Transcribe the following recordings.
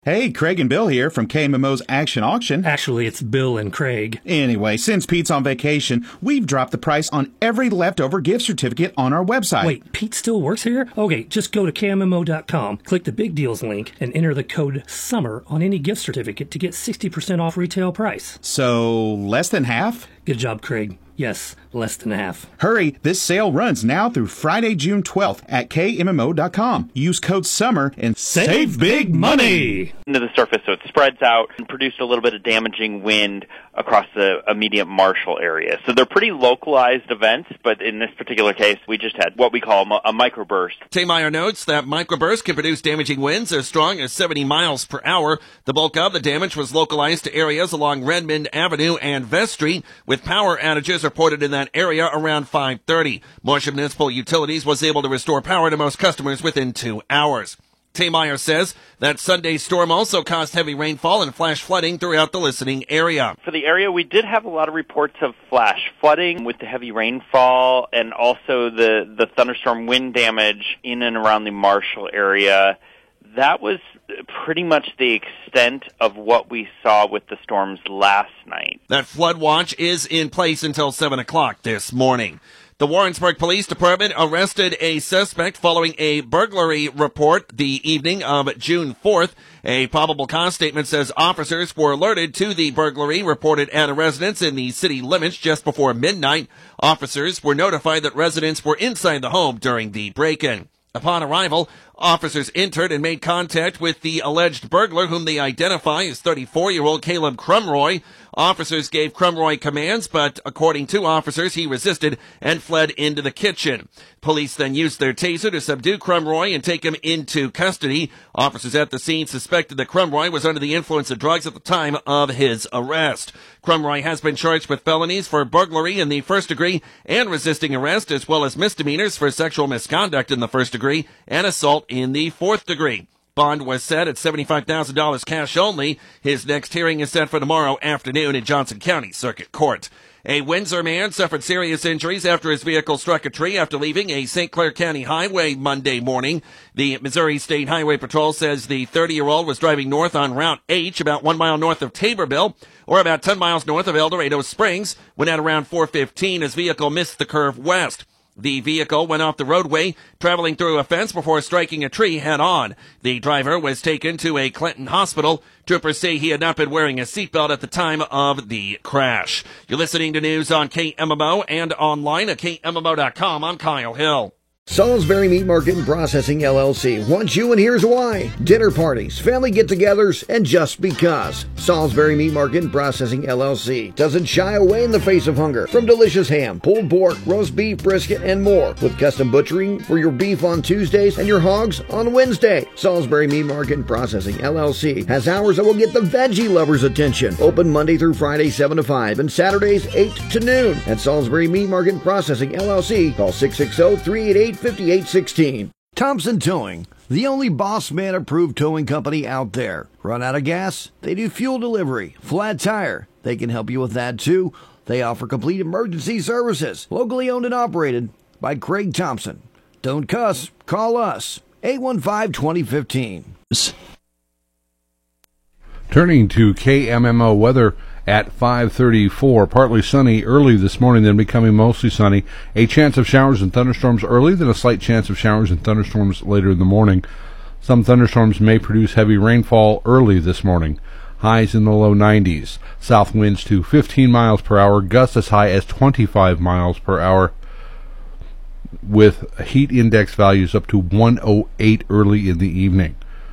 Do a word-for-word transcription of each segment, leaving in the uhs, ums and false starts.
Hey, Craig and Bill here from K M M O's Action Auction. Actually, it's Bill and Craig. Anyway, since Pete's on vacation, we've dropped the price on every leftover gift certificate on our website. Wait, Pete still works here? Okay, just go to K M M O dot com, click the Big Deals link, and enter the code SUMMER on any gift certificate to get sixty percent off retail price. So, less than half? Good job, Craig. Yes, less than half. Hurry, this sale runs now through Friday, June twelfth at K M M O dot com. Use code SUMMER and save, save big money! Into the surface, so it spreads out and produced a little bit of damaging wind across the immediate Marshall area. So they're pretty localized events, but in this particular case, we just had what we call a microburst. Tameyer notes that microbursts can produce damaging winds as strong as seventy miles per hour. The bulk of the damage was localized to areas along Redmond Avenue and Vest Street, with power outages reported in that area around five thirty. Morsha Municipal Utilities was able to restore power to most customers within two hours. Tameyer says that Sunday's storm also caused heavy rainfall and flash flooding throughout the listening area. For the area, we did have a lot of reports of flash flooding with the heavy rainfall and also the, the thunderstorm wind damage in and around the Marshall area. That was pretty much the extent of what we saw with the storms last night. That flood watch is in place until seven o'clock this morning. The Warrensburg Police Department arrested a suspect following a burglary report the evening of June fourth. A probable cause statement says officers were alerted to the burglary reported at a residence in the city limits just before midnight. Officers were notified that residents were inside the home during the break-in. Upon arrival, officers entered and made contact with the alleged burglar, whom they identify as thirty-four-year-old Caleb Crumroy. Officers gave Crumroy commands, but according to officers, he resisted and fled into the kitchen. Police then used their taser to subdue Crumroy and take him into custody. Officers at the scene suspected that Crumroy was under the influence of drugs at the time of his arrest. Crumroy has been charged with felonies for burglary in the first degree and resisting arrest, as well as misdemeanors for sexual misconduct in the first degree and assault in the fourth degree. Bond was set at seventy-five thousand dollars cash only. His next hearing is set for tomorrow afternoon in Johnson County Circuit Court. A Windsor man suffered serious injuries after his vehicle struck a tree after leaving a Saint Clair County highway Monday morning. The Missouri State Highway Patrol says the thirty-year-old was driving north on Route H, about one mile north of Taborville, or about ten miles north of El Dorado Springs, when at around four fifteen his vehicle missed the curve west. The vehicle went off the roadway, traveling through a fence before striking a tree head-on. The driver was taken to a Clinton hospital. Troopers say he had not been wearing a seatbelt at the time of the crash. You're listening to news on K M M O and online at K M M O dot com. I'm Kyle Hill. Salisbury Meat Market and Processing, L L C wants you, and here's why. Dinner parties, family get-togethers, and just because. Salisbury Meat Market and Processing, L L C doesn't shy away in the face of hunger. From delicious ham, pulled pork, roast beef, brisket, and more. With custom butchering for your beef on Tuesdays and your hogs on Wednesday. Salisbury Meat Market and Processing, L L C has hours that will get the veggie lovers' attention. Open Monday through Friday, seven to five, and Saturdays, eight to noon. At Salisbury Meat Market and Processing, L L C, call six six zero, three eight eight, five eight one six. Thompson Towing, the only Boss Man approved towing company out there. Run out of gas? They do fuel delivery. Flat tire? They can help you with that too. They offer complete emergency services. Locally owned and operated by Craig Thompson. Don't cuss. Call us. eight one five, two zero one five. Turning to K M M O weather at five thirty-four, partly sunny early this morning, then becoming mostly sunny. A chance of showers and thunderstorms early, then a slight chance of showers and thunderstorms later in the morning. Some thunderstorms may produce heavy rainfall early this morning. Highs in the low nineties. South winds to fifteen miles per hour, gusts as high as twenty-five miles per hour, with heat index values up to one oh eight early in the evening.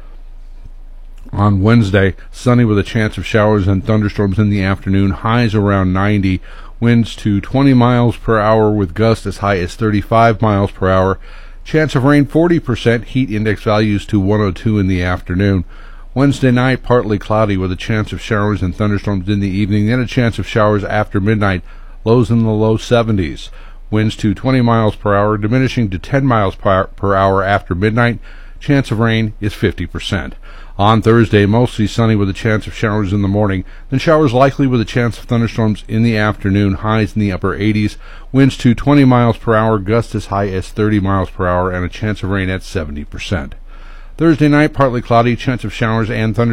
On Wednesday, sunny with a chance of showers and thunderstorms in the afternoon, highs around ninety, winds to twenty miles per hour with gusts as high as thirty-five miles per hour, chance of rain forty percent, heat index values to one oh two in the afternoon. Wednesday night, partly cloudy with a chance of showers and thunderstorms in the evening, then a chance of showers after midnight, lows in the low seventies. Winds to twenty miles per hour, diminishing to ten miles per hour after midnight. Chance of rain is fifty percent. On Thursday, mostly sunny with a chance of showers in the morning, then showers likely with a chance of thunderstorms in the afternoon, highs in the upper eighties, winds to twenty miles per hour, gusts as high as thirty miles per hour, and a chance of rain at seventy percent. Thursday night, partly cloudy, chance of showers and thunderstorms